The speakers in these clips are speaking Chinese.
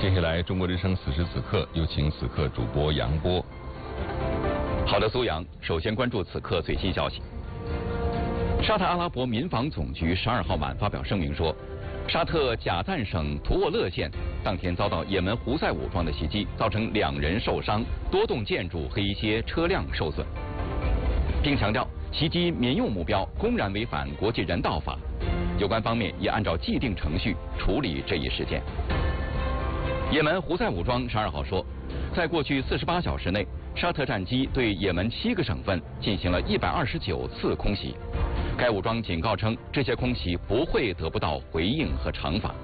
接下来，中国之声此时此刻有请此刻主播杨波。 好的，苏阳，首先关注此刻最新消息。沙特阿拉伯民防总局12号晚发表声明说，沙特贾赞省图沃勒县当天遭到也门胡塞武装的袭击，造成2人受伤，多栋建筑和一些车辆受损，并强调袭击民用目标公然违反国际人道法，有关方面也按照既定程序处理这一事件。也门胡塞武装12号说，在过去48小时内，沙特战机对也门7个省份进行了129次空袭。该武装警告称，这些空袭不会得不到回应和惩罚。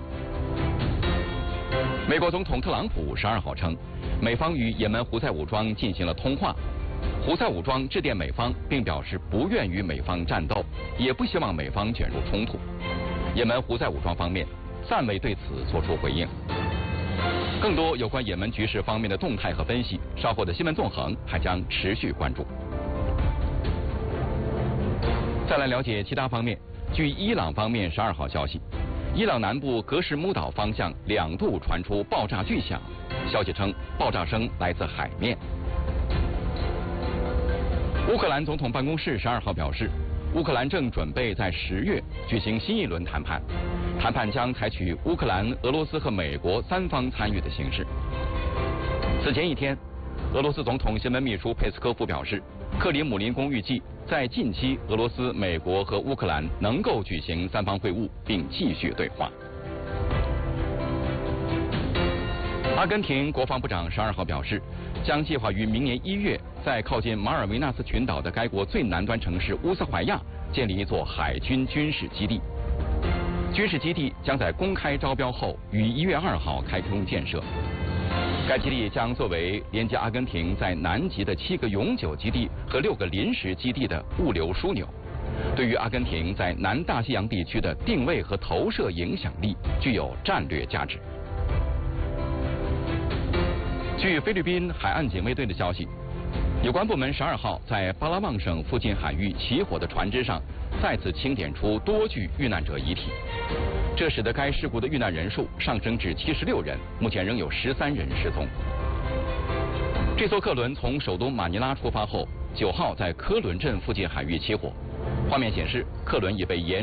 美国总统特朗普12号称，美方与也门胡塞武装进行了通话。胡塞武装致电美方，并表示不愿与美方战斗，也不希望美方卷入冲突。也门胡塞武装方面暂未对此作出回应。更多有关也门局势方面的动态和分析，稍后的新闻纵横还将持续关注。再来了解其他方面，据伊朗方面12号消息，伊朗南部格什木岛方向2度传出爆炸巨响，消息称爆炸声来自海面。乌克兰总统办公室12号表示，乌克兰正准备在10月举行新一轮谈判，谈判将采取乌克兰、俄罗斯和美国3方参与的形式。此前一天，俄罗斯总统新闻秘书佩斯科夫表示，克里姆林宫预计在近期，俄罗斯、美国和乌克兰能够举行3方会晤，并继续对话。阿根廷国防部长12号表示，将计划于明年1月，在靠近马尔维纳斯群岛的该国最南端城市乌斯怀亚建立一座海军军事基地。军事基地将在公开招标后于1月2号开工建设。该基地将作为连接阿根廷在南极的7个永久基地和6个临时基地的物流枢纽，对于阿根廷在南大西洋地区的定位和投射影响力具有战略价值。据菲律宾海岸警卫队的消息，有关部门12号在巴拉望省附近海域起火的船只上再次清点出多具遇难者遗体，这使得该事故的遇难人数上升至76人，目前仍有13人失踪。这艘客轮从首都马尼拉出发后，9号在科伦镇附近海域起火，画面显示客轮已被